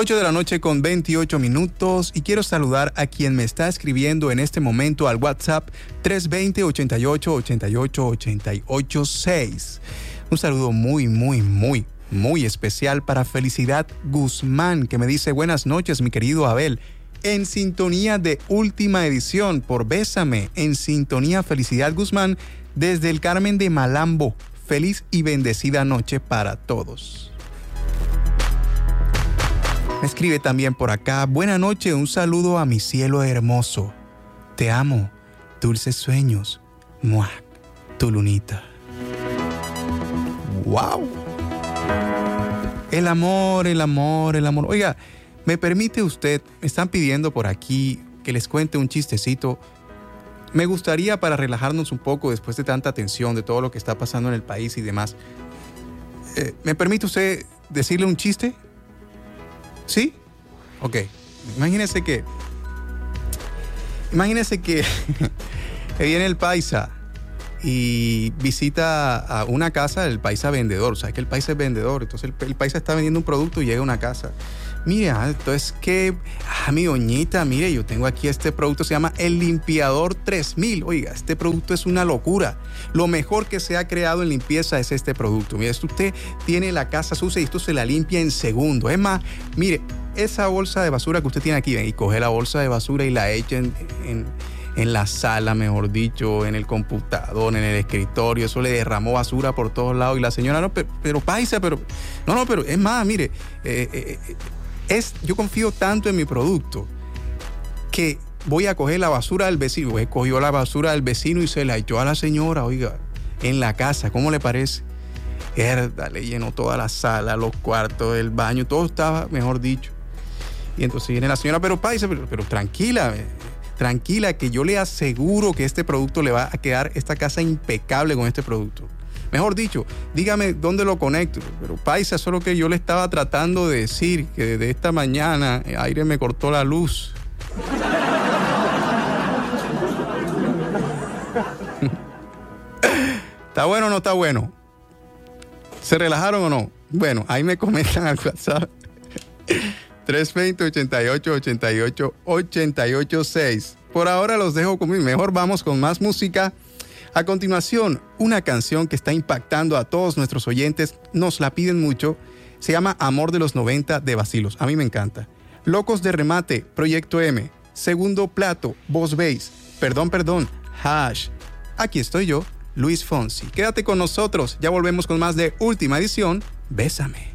8 de la noche con 28 minutos y quiero saludar a quien me está escribiendo en este momento al WhatsApp 320-88-88-886. Un saludo muy especial para Felicidad Guzmán, que me dice: buenas noches, mi querido Abel. En sintonía de última edición por Bésame. En sintonía, Felicidad Guzmán, desde el Carmen de Malambo. Feliz y bendecida noche para todos. Me escribe también por acá: buena noche, un saludo a mi cielo hermoso. Te amo, dulces sueños. ¡Mua! Tu lunita. ¡Wow! El amor. Oiga, ¿me permite usted? Me están pidiendo por aquí que les cuente un chistecito. Me gustaría, para relajarnos un poco después de tanta tensión, de todo lo que está pasando en el país y demás. ¿Me permite usted decirle un chiste? ¿Sí? Ok. Imagínese que viene el paisa y visita a una casa del paisa vendedor. O sea, que el paisa es vendedor. Entonces el paisa está vendiendo un producto y llega a una casa. Mira, entonces que, mi doñita, mire, yo tengo aquí este producto, se llama el Limpiador 3000. Oiga, este producto es una locura. Lo mejor que se ha creado en limpieza es este producto. Mire, usted tiene la casa sucia y esto se la limpia en segundos. Es más, mire, esa bolsa de basura que usted tiene aquí, ven, y coge la bolsa de basura y la echa en la sala, mejor dicho, en el computador, en el escritorio. Eso le derramó basura por todos lados. Y la señora, no, pero paisa, pero es más, mire, yo confío tanto en mi producto que voy a coger la basura del vecino. Cogió la basura del vecino y se la echó a la señora, oiga, en la casa. ¿Cómo le parece? Le llenó toda la sala, los cuartos, el baño, todo estaba, mejor dicho. Y entonces viene la señora: pero paisa, pero tranquila, que yo le aseguro que este producto le va a quedar esta casa impecable con este producto. Mejor dicho, dígame dónde lo conecto. Pero paisa, solo que yo le estaba tratando de decir que desde esta mañana el aire me cortó la luz. ¿Está bueno o no está bueno? ¿Se relajaron o no? Bueno, ahí me comentan al WhatsApp 320-88-88-886. Por ahora los dejo conmigo. Mejor vamos con más música. A continuación, una canción que está impactando a todos nuestros oyentes. Nos la piden mucho. Se llama Amor de los 90 de Bacilos. A mí me encanta. Locos de Remate, Proyecto M. Segundo Plato, Vos Veis. Perdón, Hash. Aquí estoy yo, Luis Fonsi. Quédate con nosotros. Ya volvemos con más de Última Edición. Bésame.